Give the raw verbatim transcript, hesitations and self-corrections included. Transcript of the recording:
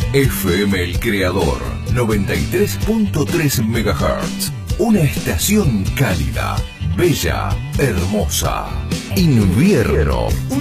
F M El Creador, noventa y tres punto tres megahertz. Una estación cálida, bella, hermosa. Invierno.